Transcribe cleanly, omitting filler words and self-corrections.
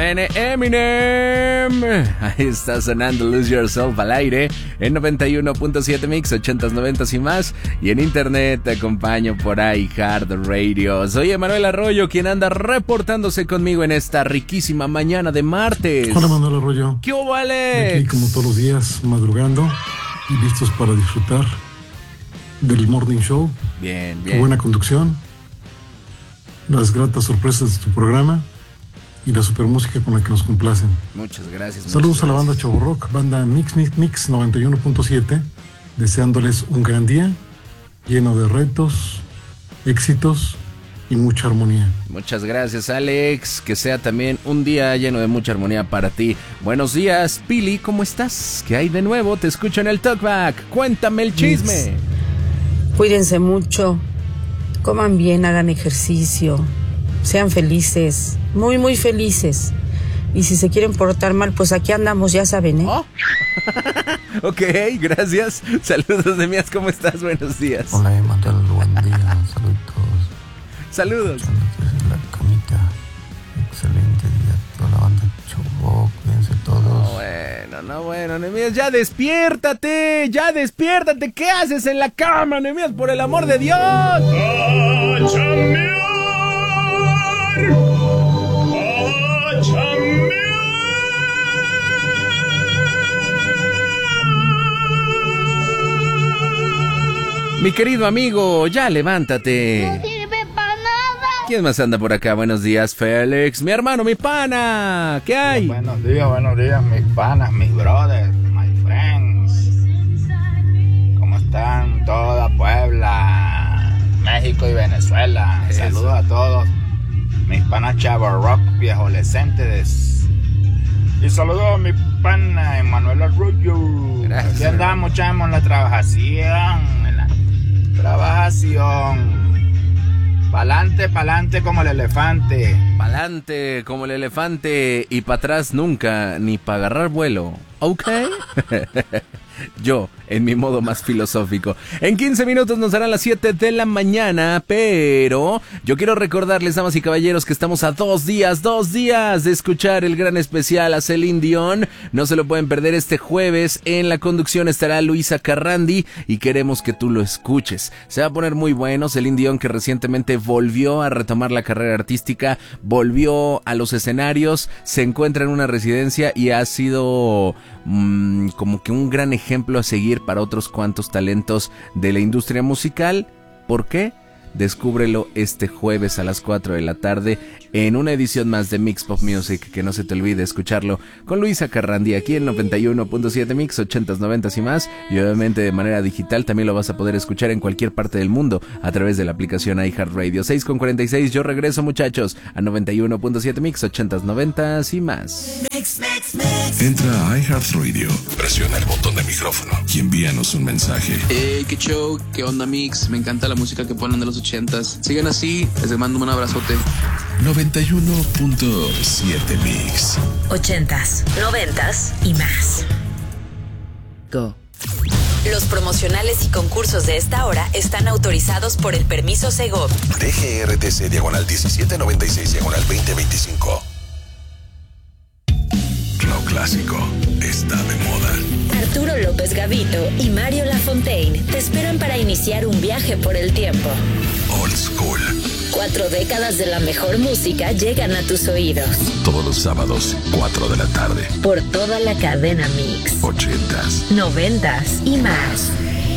viene Eminem. Ahí está sonando Lose Yourself al aire en 91.7 Mix, 80s, 90s y más. Y en internet te acompaño por iHeartRadio. Soy Emanuel Arroyo, quien anda reportándose conmigo en esta riquísima mañana de martes. Hola, Manuel Arroyo. ¿Qué hubo, Alex? Aquí como todos los días, madrugando y listos para disfrutar del Morning Show. Bien, Tu bien. buena conducción, las gratas sorpresas de tu programa y la super música con la que nos complacen. Muchas gracias. Saludos a la banda Chavo Rock, banda Mix 91.7, deseándoles un gran día lleno de retos, éxitos y mucha armonía. Muchas gracias, Alex. Que sea también un día lleno de mucha armonía para ti. Buenos días, Pili, ¿cómo estás? ¿Qué hay de nuevo? Te escucho en el Talkback. Cuéntame el chisme. Cuídense mucho, coman bien, hagan ejercicio, sean felices, muy muy felices. Y si se quieren portar mal, pues aquí andamos, ya saben, ¿eh? Oh. Ok, gracias. Saludos de mías, ¿cómo estás? Buenos días. Hola, Emanuel, buen día, saludos. Saludos. En la camita, excelente día, toda la banda Chubó, cuídense todos. No bueno, Nehemías, ya despiértate, ¿qué haces en la cama, Nehemías, por el amor de Dios? Mi querido amigo, ya levántate. No sirve para nada. ¿Quién más anda por acá? Buenos días, Félix, mi hermano, mi pana, ¿qué hay? Buenos días, mis panas, mis brothers, my friends. ¿Cómo están toda Puebla, México y Venezuela? Eso. Saludos a todos mis panas Chavo Rock, viejolescentes. Y saludos a mi pana Emanuel Arroyo. Gracias. Aquí andamos, chamo, en la trabajación. Pa'lante como el elefante. Pa'lante como el elefante y para atrás nunca, ni para agarrar vuelo, ¿ok? Yo, en mi modo más filosófico. En 15 minutos nos darán las 7 de la mañana, pero yo quiero recordarles, damas y caballeros, que estamos a 2 días de escuchar el gran especial a Celine Dion. No se lo pueden perder este jueves. En la conducción estará Luisa Carrandi y queremos que tú lo escuches. Se va a poner muy bueno. Celine Dion, que recientemente volvió a retomar la carrera artística, volvió a los escenarios, se encuentra en una residencia y ha sido como que un gran ejemplo a seguir para otros cuantos talentos de la industria musical. ¿Por qué? Descúbrelo este jueves a las 4 de la tarde en una edición más de Mix Pop Music, que no se te olvide escucharlo con Luisa Carrandi aquí en 91.7 Mix, 80s, 90s y más, y obviamente de manera digital también lo vas a poder escuchar en cualquier parte del mundo a través de la aplicación iHeartRadio. 6:46, yo regreso, muchachos, a 91.7 Mix, 80s, 90s y más. Entra a iHeartRadio, presiona el botón de micrófono y envíanos un mensaje. Qué show, qué onda, Mix, me encanta la música que ponen de los 80s. Sigan así, les mando un abrazote. 91.7 Mix. 80s, 90s y más. Go. Los promocionales y concursos de esta hora están autorizados por el permiso Segov. DGRTC /16/2025. Lo clásico está de moda. Arturo López Gavito y Mario Lafontaine te esperan para iniciar un viaje por el tiempo. Old School. 4 décadas de la mejor música llegan a tus oídos. Todos los sábados, 4 de la tarde. Por toda la cadena Mix. 80s. 90s y más.